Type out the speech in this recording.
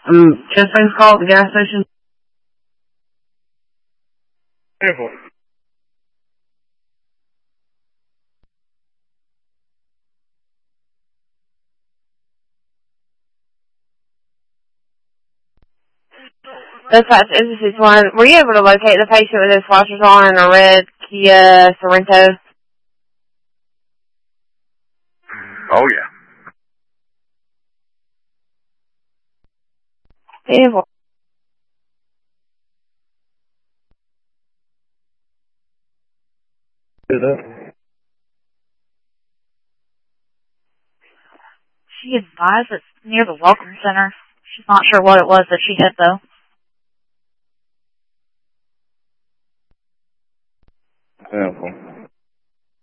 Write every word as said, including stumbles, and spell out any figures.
Um, Chesapeake's call at the gas station. Careful. That's right, this is one. Were you able to locate the patient with his flashers on in a red Kia Sorento? Oh, yeah. Beautiful. Do that. She advised it's near the Welcome Center. She's not sure what it was that she hit, though. Careful.